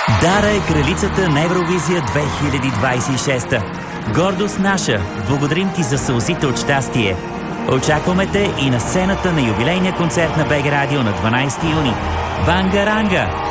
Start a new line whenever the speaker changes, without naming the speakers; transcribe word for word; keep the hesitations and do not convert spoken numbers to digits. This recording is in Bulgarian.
Дара е кралицата на Евровизия две хиляди двадесет и шеста. Гордост наша, благодарим ти за сълзите от щастие. Очакваме те и на сцената на юбилейния концерт на БГ Радио на дванадесети юни. Банга-ранга!